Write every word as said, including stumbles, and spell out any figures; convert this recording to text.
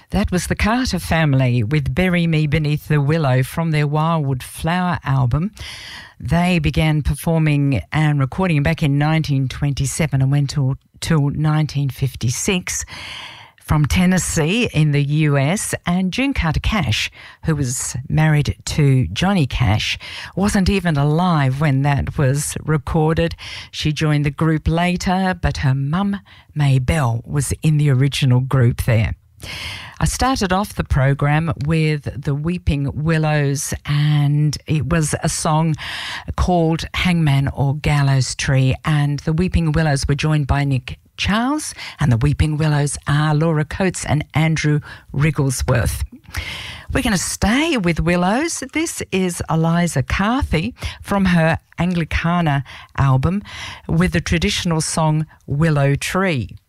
That was the Carter Family with Bury Me Beneath the Willow from their Wildwood Flower album. They began performing and recording back in nineteen twenty-seven and went till, till nineteen fifty-six. From Tennessee in the U S, and June Carter Cash, who was married to Johnny Cash, wasn't even alive when that was recorded. She joined the group later, but her mum, May Bell, was in the original group there. I started off the program with the Weeping Willows, and it was a song called Hangman or Gallows Tree, and the Weeping Willows were joined by Nick Charles, and the Weeping Willows are Laura Coates and Andrew Wrigglesworth. We're going to stay with Willows. This is Eliza Carthy from her Anglicana album with the traditional song Willow Tree.